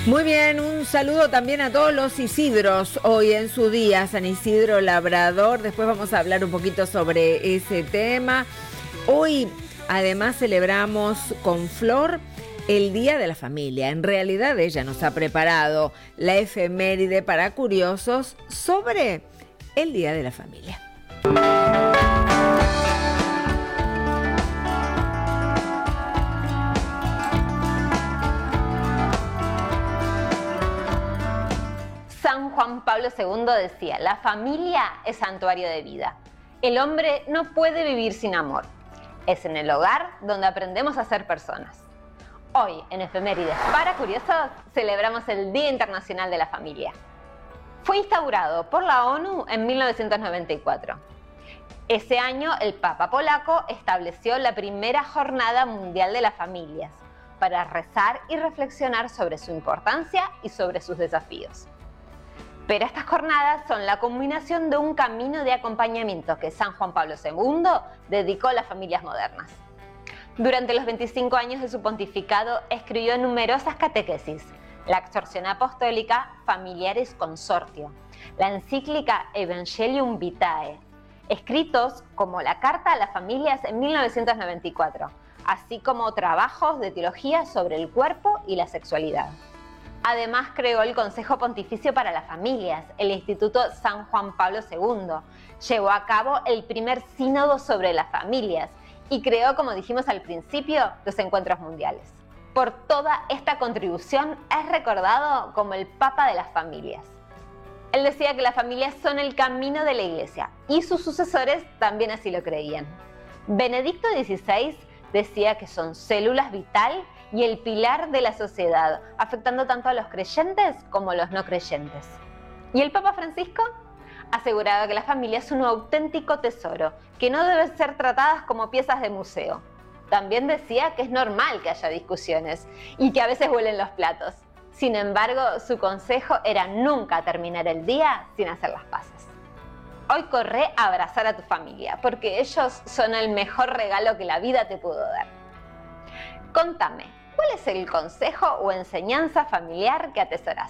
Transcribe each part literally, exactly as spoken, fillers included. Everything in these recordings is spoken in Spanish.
Muy bien, un saludo también a todos los Isidros hoy en su día, San Isidro Labrador. Después vamos a hablar un poquito sobre ese tema. Hoy además celebramos con Flor el Día de la Familia. En realidad ella nos ha preparado la efeméride para curiosos sobre el Día de la Familia. San Juan Pablo segundo decía: la familia es santuario de vida. El hombre no puede vivir sin amor. Es en el hogar donde aprendemos a ser personas. Hoy, en Efemérides para Curiosos, celebramos el Día Internacional de la Familia. Fue instaurado por la ONU en mil novecientos noventa y cuatro. Ese año, el Papa polaco estableció la primera Jornada Mundial de las Familias para rezar y reflexionar sobre su importancia y sobre sus desafíos. Pero estas jornadas son la culminación de un camino de acompañamiento que San Juan Pablo segundo dedicó a las familias modernas. Durante los veinticinco años de su pontificado escribió numerosas catequesis, la exhortación apostólica Familiaris Consortio, la encíclica Evangelium Vitae, escritos como la Carta a las Familias en mil novecientos noventa y cuatro, así como trabajos de teología sobre el cuerpo y la sexualidad. Además creó el Consejo Pontificio para las Familias, el Instituto San Juan Pablo segundo, llevó a cabo el primer sínodo sobre las familias y creó, como dijimos al principio, los encuentros mundiales. Por toda esta contribución es recordado como el Papa de las Familias. Él decía que las familias son el camino de la Iglesia y sus sucesores también así lo creían. Benedicto dieciséis decía que son células vital y el pilar de la sociedad, afectando tanto a los creyentes como a los no creyentes. Y el Papa Francisco aseguraba que la familia es un auténtico tesoro, que no deben ser tratadas como piezas de museo. También decía que es normal que haya discusiones y que a veces vuelen los platos. Sin embargo, su consejo era nunca terminar el día sin hacer las paces. Hoy corre a abrazar a tu familia, porque ellos son el mejor regalo que la vida te pudo dar. Contame, ¿cuál es el consejo o enseñanza familiar que atesorás?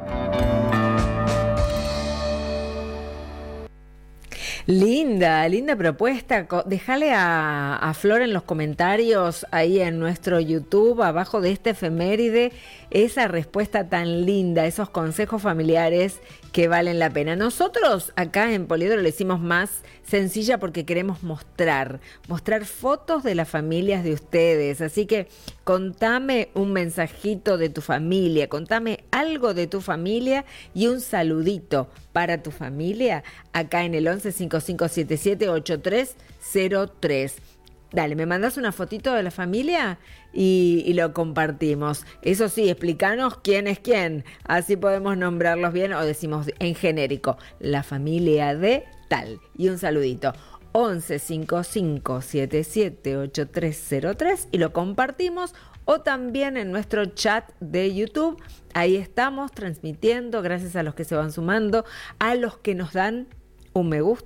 Linda, linda propuesta. Déjale a, a Flor en los comentarios ahí en nuestro YouTube, abajo de este efeméride, esa respuesta tan linda, esos consejos familiares que valen la pena. Nosotros acá en Poliedro le hicimos más sencilla porque queremos mostrar, mostrar fotos de las familias de ustedes. Así que contame un mensajito de tu familia, contame algo de tu familia y un saludito para tu familia acá en el once cincuenta y cinco setenta y siete ochenta y tres cero tres. Dale, me mandas una fotito de la familia y, y lo compartimos. Eso sí, explícanos quién es quién. Así podemos nombrarlos bien o decimos en genérico, la familia de tal. Y un saludito. once cincuenta y cinco setenta y siete ochenta y tres cero tres y lo compartimos. O también en nuestro chat de YouTube. Ahí estamos transmitiendo. Gracias a los que se van sumando, a los que nos dan un me gusta